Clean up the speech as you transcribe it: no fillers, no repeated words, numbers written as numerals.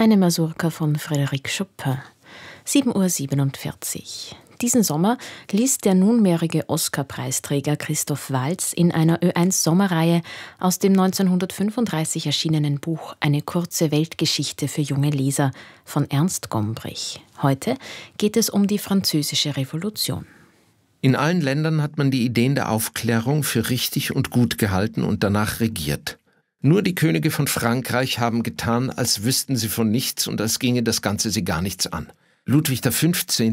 Eine Masurka von Frédéric Chopin. 7:47 Uhr. Diesen Sommer liest der nunmehrige Oscar-Preisträger Christoph Waltz in einer Ö1-Sommerreihe aus dem 1935 erschienenen Buch Eine kurze Weltgeschichte für junge Leser von Ernst Gombrich. Heute geht es um die Französische Revolution. In allen Ländern hat man die Ideen der Aufklärung für richtig und gut gehalten und danach regiert. Nur die Könige von Frankreich haben getan, als wüssten sie von nichts und als ginge das Ganze sie gar nichts an. Ludwig XV.